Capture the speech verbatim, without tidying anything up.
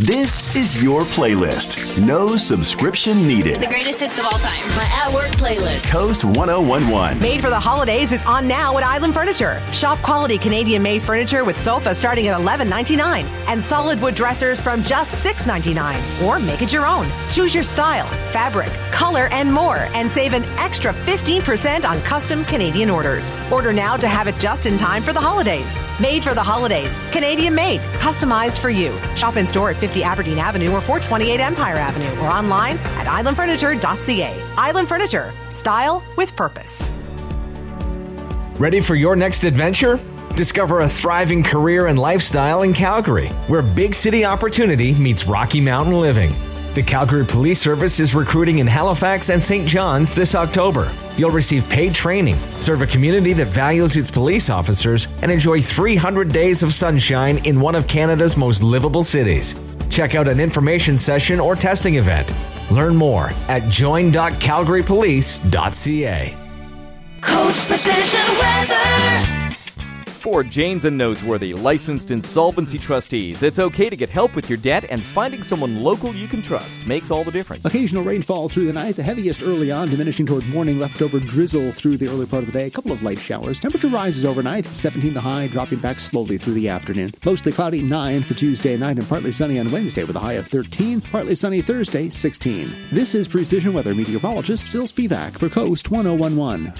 This is your playlist. No subscription needed. The greatest hits of all time. My at-work playlist. Coast one oh one one. Made for the holidays is on now at Island Furniture. Shop quality Canadian-made furniture with sofas starting at eleven ninety-nine and solid wood dressers from just six ninety-nine. Or make it your own. Choose your style, fabric, color, and more, and save an extra fifteen percent on custom Canadian orders. Order now to have it just in time for the holidays. Made for the holidays. Canadian-made. Customized for you. Shop in store at fifty Aberdeen Avenue or four twenty-eight Empire Avenue or online at island furniture dot c a. Island Furniture. Style with purpose. Ready for your next adventure? Discover a thriving career and lifestyle in Calgary, where big city opportunity meets Rocky Mountain living. The Calgary Police Service is recruiting in Halifax and Saint John's this October. You'll receive paid training, serve a community that values its police officers, and enjoy three hundred days of sunshine in one of Canada's most livable cities. Check out an information session or testing event. Learn more at join dot calgary police dot c a. Coast Precision Weather. For Janes and Noseworthy, licensed insolvency trustees, it's okay to get help with your debt, and finding someone local you can trust makes all the difference. Occasional rainfall through the night, the heaviest early on, diminishing toward morning, leftover drizzle through the early part of the day, a couple of light showers. Temperature rises overnight, seventeen the high, dropping back slowly through the afternoon. Mostly cloudy, nine for Tuesday night, and partly sunny on Wednesday with a high of thirteen, partly sunny Thursday, sixteen. This is Precision Weather meteorologist Phil Spivak for Coast one oh one one.